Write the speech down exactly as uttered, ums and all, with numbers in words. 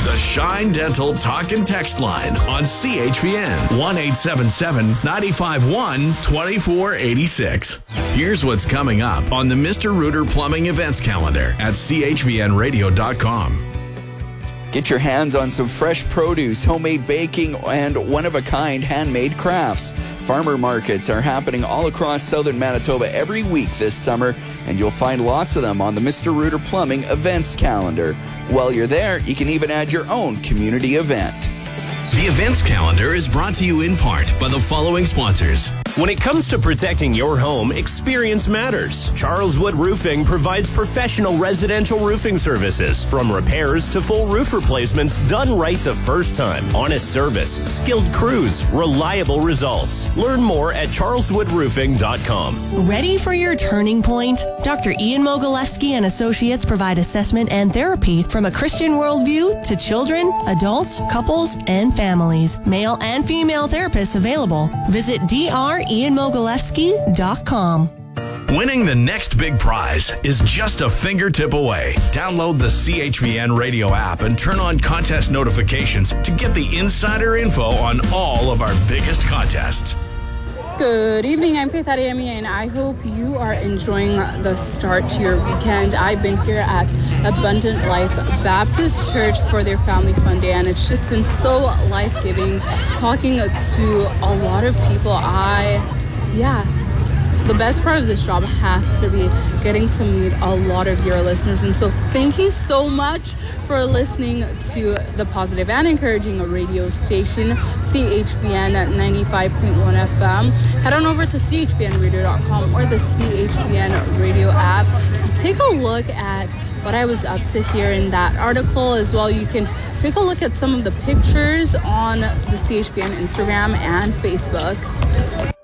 The Shine Dental Talk and Text line on C H V N one eight seven seven, nine five one, two four eight six. Here's what's coming up on the Mister Rooter Plumbing events calendar at C H V N radio dot com. Get your hands on some fresh produce, homemade baking, and one-of-a-kind handmade crafts. Farmer markets are happening all across southern Manitoba every week this summer, and you'll find lots of them on the Mister Rooter Plumbing events calendar. While you're there, you can even add your own community event. The events calendar is brought to you in part by the following sponsors. When it comes to protecting your home, experience matters. Charles Wood Roofing provides professional residential roofing services, from repairs to full roof replacements done right the first time. Honest service, skilled crews, reliable results. Learn more at charles wood roofing dot com. Ready for your turning point? Doctor Ian Mogilewski and Associates provide assessment and therapy from a Christian worldview to children, adults, couples, and families. Male and female therapists available. Visit d r ian mogilewski dot com. Winning the next big prize is just a fingertip away. Download the C H V N radio app and turn on contest notifications to get the insider info on all of our biggest contests. Good evening, I'm Faith Adeyemi, and I hope you are enjoying the start to your weekend. I've been here at Abundant Life Baptist Church for their Family Fun Day, and it's just been so life-giving talking to a lot of people. I, yeah, the best part of this job has to be getting to meet a lot of your listeners, and so thank you so much for listening to the positive and encouraging radio station, C H V N at ninety-five point one F M. Head on over to C H V N radio dot com or the C H V N radio app to take a look at what I was up to here in that article. As well, you can take a look at some of the pictures on the C H V N Instagram and Facebook.